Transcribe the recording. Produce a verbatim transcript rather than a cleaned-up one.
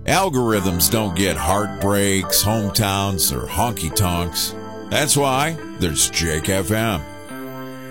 Algorithms don't get heartbreaks, hometowns, or honky tonks. That's why there's Jake F M.